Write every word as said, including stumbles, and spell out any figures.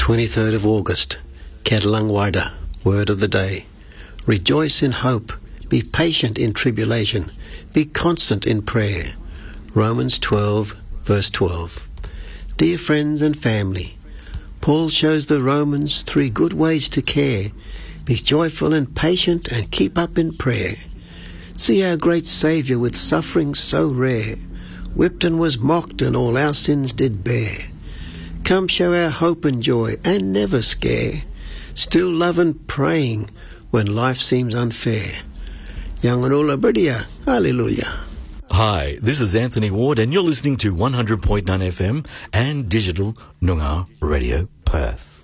twenty-third of August, Kedlangwarda, Word of the Day. Rejoice in hope, be patient in tribulation, be constant in prayer. Romans twelve, verse twelve. Dear friends and family, Paul shows the Romans three good ways to care. Be joyful and patient and keep up in prayer. See our great Saviour with suffering so rare, whipped and was mocked and all our sins did bear. Come show our hope and joy and never scare, still love and praying when life seems unfair. Yanganula Bridia, Hallelujah. Hi, this is Anthony Ward and you're listening to one hundred point nine F M and Digital Noongar Radio Perth.